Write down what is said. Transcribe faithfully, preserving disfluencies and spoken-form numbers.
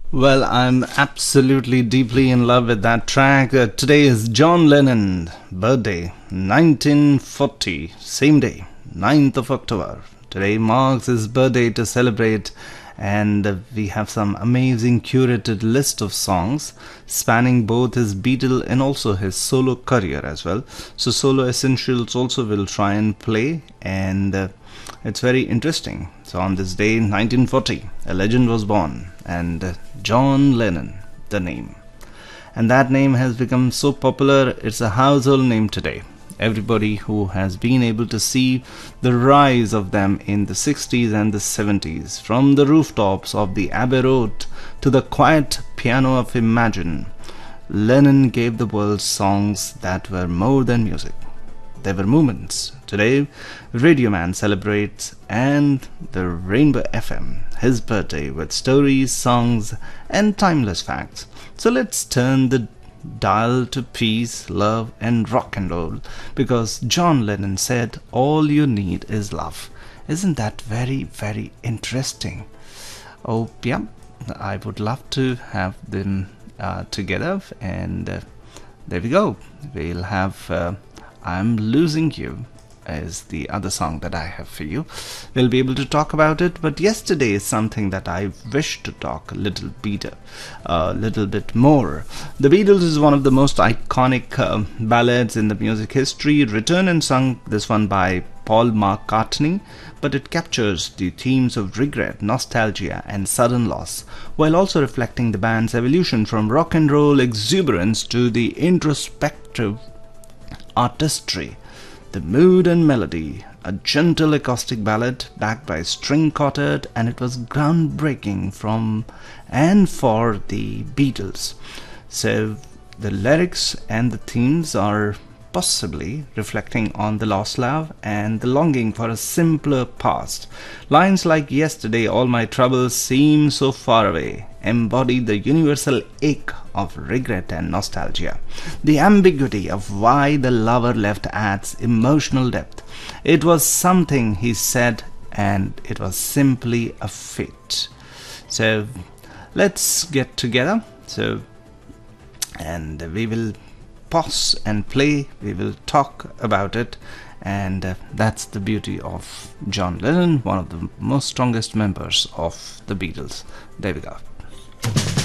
Well, I'm absolutely deeply in love with that track. Uh, today is John Lennon birthday, nineteen forty, same day, ninth of October. Today marks his birthday to celebrate, and uh, we have some amazing curated list of songs spanning both his Beatle and also his solo career as well. So solo essentials also will try and play, and uh, it's very interesting. So on this day, nineteen forty, a legend was born, and uh, John Lennon, the name. And that name has become so popular, it's a household name today. Everybody who has been able to see the rise of them in the sixties and the seventies, from the rooftops of the Abbey Road to the quiet piano of Imagine, Lennon gave the world songs that were more than music. They were movements. Today, Radio Man celebrates, and the Rainbow F M, his birthday, with stories, songs, and timeless facts. So let's turn the dial to peace, love, and rock and roll, because John Lennon said, "All you need is love." Isn't that very, very interesting? Oh, yeah, I would love to have them uh, together, and uh, there we go. We'll have uh, I'm Losing You is the other song that I have for you. We'll be able to talk about it, but yesterday is something that I wish to talk a little bit, a little bit more. The Beatles is one of the most iconic uh, ballads in the music history, written and sung, this one by Paul McCartney, but it captures the themes of regret, nostalgia, and sudden loss, while also reflecting the band's evolution from rock and roll exuberance to the introspective artistry. The mood and melody, a gentle acoustic ballad backed by string quartet, and it was groundbreaking from and for the Beatles. So the lyrics and the themes are possibly reflecting on the lost love and the longing for a simpler past. Lines like "Yesterday all my troubles seem so far away" embody the universal ache of regret and nostalgia. The ambiguity of why the lover left adds emotional depth. It was something he said, and it was simply a fate. So let's get together. So and we will pause and play. We will talk about it, and uh, that's the beauty of John Lennon, one of the most strongest members of the Beatles. There we go.